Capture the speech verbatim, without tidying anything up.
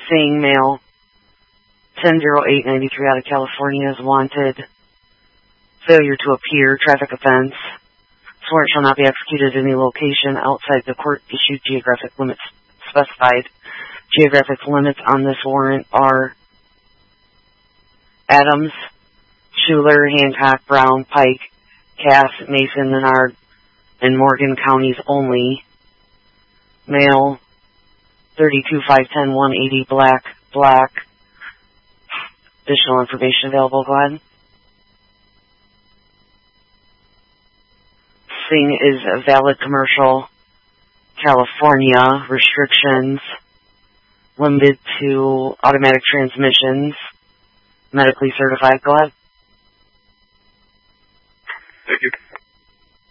Singh, male, ten oh eight ninety-three out of California, is wanted. Failure to appear, traffic offense. This warrant shall not be executed at any location outside the court-issued geographic limits specified. Geographic limits on this warrant are Adams, Schuler, Hancock, Brown, Pike, Cass, Mason, Menard, and Morgan counties only. Male, thirty-two, five ten, one eighty, black, black. Additional information available, go ahead. Singh is a valid commercial. California, restrictions limited to automatic transmissions, medically certified. Go ahead. Thank you.